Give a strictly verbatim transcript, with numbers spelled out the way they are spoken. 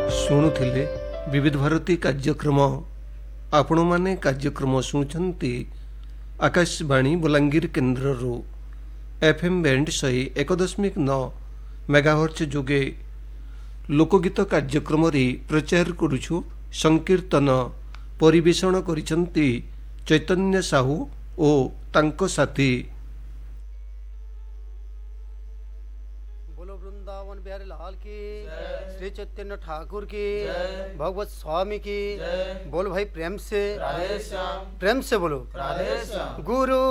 शुणुथिले विविध भारती कार्यक्रम आपण माने कार्यक्रम शुणुचंती आकाशवाणी बलांगीर केन्द्र रो एफएम बैंड शहे एक दशमिक नौ मेगाहर्ट्ज जोगे लोकगीत कार्यक्रम रे प्रचार करुछु संकीर्तन परिवेषण करिसंती चैतन्य साहू ओ तांको साथी। बोलो वृंदावन बिहारी लाल की, श्री चैतन्य ठाकुर की, भगवत स्वामी की। बोलो भाई प्रेम से, प्रेम से बोलो। गुरु